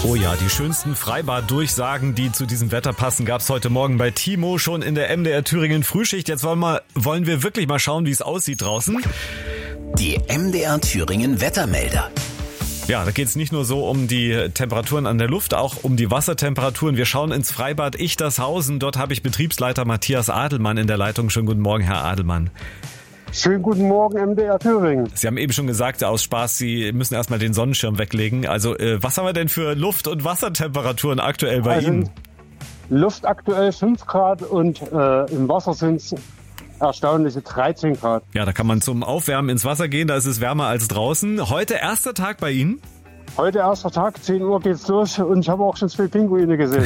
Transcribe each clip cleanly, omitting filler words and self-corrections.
Oh ja, die schönsten Freibad-Durchsagen, die zu diesem Wetter passen, gab es heute Morgen bei Timo schon in der MDR Thüringen Frühschicht. Jetzt wollen wir wirklich mal schauen, wie es aussieht draußen. Die MDR Thüringen Wettermelder. Ja, da geht es nicht nur so um die Temperaturen an der Luft, auch um die Wassertemperaturen. Wir schauen ins Freibad Ichtershausen. Dort habe ich Betriebsleiter Matthias Adelmann in der Leitung. Schönen guten Morgen, Herr Adelmann. Schönen guten Morgen, MDR Thüringen. Sie haben eben schon gesagt, aus Spaß, Sie müssen erstmal den Sonnenschirm weglegen. Also was haben wir denn für Luft- und Wassertemperaturen aktuell bei Ihnen? Luft aktuell 5 Grad und im Wasser sind es erstaunliche 13 Grad. Ja, da kann man zum Aufwärmen ins Wasser gehen, da ist es wärmer als draußen. Heute erster Tag bei Ihnen? Heute erster Tag, 10 Uhr geht's los und ich habe auch schon 2 Pinguine gesehen.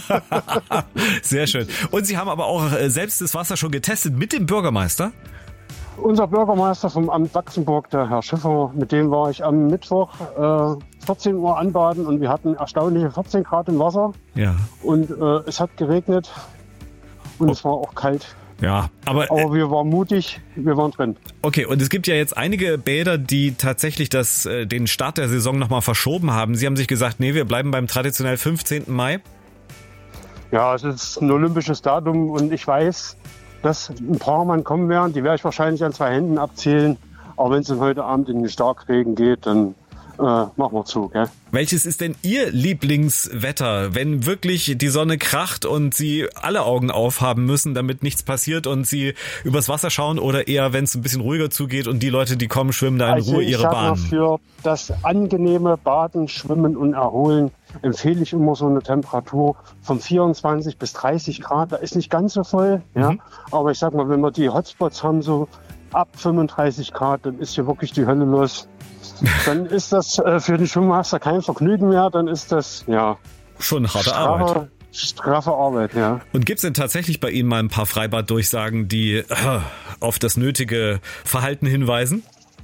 Sehr schön. Und Sie haben aber auch selbst das Wasser schon getestet mit dem Bürgermeister? Unser Bürgermeister vom Amt Wachsenburg, der Herr Schiffer, mit dem war ich am Mittwoch 14 Uhr anbaden und wir hatten erstaunliche 14 Grad im Wasser. Ja. Und es hat geregnet und es war auch kalt. Ja, aber wir waren mutig, wir waren drin. Okay, und es gibt ja jetzt einige Bäder, die tatsächlich den Start der Saison nochmal verschoben haben. Sie haben sich gesagt, nee, wir bleiben beim traditionell 15. Mai. Ja, es ist ein olympisches Datum und ich weiß, dass ein paar Mann kommen werden. Die werde ich wahrscheinlich an 2 Händen abzählen. Aber wenn es dann heute Abend in den Starkregen geht, dann machen wir zu, gell? Welches ist denn Ihr Lieblingswetter, wenn wirklich die Sonne kracht und Sie alle Augen aufhaben müssen, damit nichts passiert und Sie übers Wasser schauen, oder eher, wenn es ein bisschen ruhiger zugeht und die Leute, die kommen, schwimmen da in Ruhe ihre Bahnen? Also ich sag mal, für das angenehme Baden, Schwimmen und Erholen empfehle ich immer so eine Temperatur von 24 bis 30 Grad. Da ist nicht ganz so voll, ja. Aber ich sag mal, wenn wir die Hotspots haben, so ab 35 Grad, dann ist hier wirklich die Hölle los. Dann ist das für den Schwimmmaster kein Vergnügen mehr, dann ist das, ja, schon harte Arbeit. Straffe Arbeit, ja. Und gibt's denn tatsächlich bei Ihnen mal ein paar Freibad-Durchsagen, die auf das nötige Verhalten hinweisen?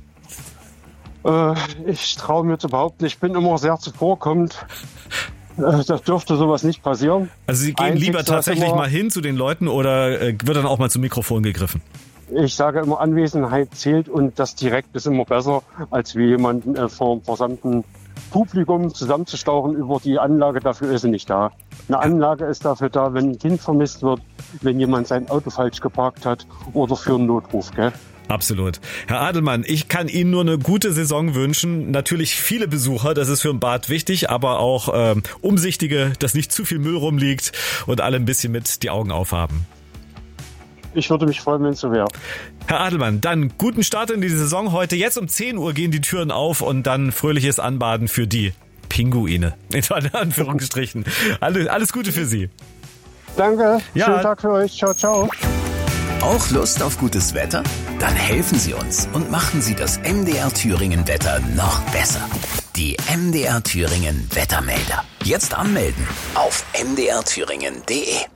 Ich traue mir zu behaupten, ich bin immer sehr zuvorkommend. Das dürfte sowas nicht passieren. Also Sie gehen lieber tatsächlich mal hin zu den Leuten oder wird dann auch mal zum Mikrofon gegriffen? Ich sage immer, Anwesenheit zählt und das direkt ist immer besser, als wie jemanden vor dem versammelten Publikum zusammenzustauchen über die Anlage. Dafür ist sie nicht da. Eine Anlage ist dafür da, wenn ein Kind vermisst wird, wenn jemand sein Auto falsch geparkt hat oder für einen Notruf, gell? Absolut. Herr Adelmann, ich kann Ihnen nur eine gute Saison wünschen. Natürlich viele Besucher, das ist für ein Bad wichtig, aber auch umsichtige, dass nicht zu viel Müll rumliegt und alle ein bisschen mit die Augen aufhaben. Ich würde mich freuen, wenn es so wäre. Herr Adelmann, dann guten Start in die Saison heute. Jetzt um 10 Uhr gehen die Türen auf und dann fröhliches Anbaden für die Pinguine. In Anführungsstrichen. Alles Gute für Sie. Danke. Ja. Schönen Tag für euch. Ciao, ciao. Auch Lust auf gutes Wetter? Dann helfen Sie uns und machen Sie das MDR Thüringen Wetter noch besser. Die MDR Thüringen Wettermelder. Jetzt anmelden auf mdrthüringen.de.